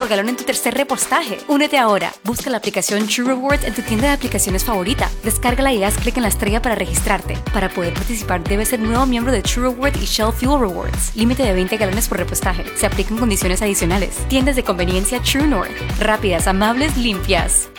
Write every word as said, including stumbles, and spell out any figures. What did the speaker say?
galón en tu tercer repostaje. Únete ahora. Busca la aplicación True Rewards en tu tienda de aplicaciones favorita. Descárgala y haz clic en la estrella para registrarte. Para poder participar, debes ser nuevo miembro de True Rewards y Shell Fuel Rewards. Límite de veinte galones por repostaje. Se aplican condiciones adicionales. Tiendas de conveniencia True North. Rápidas, amables, limpias.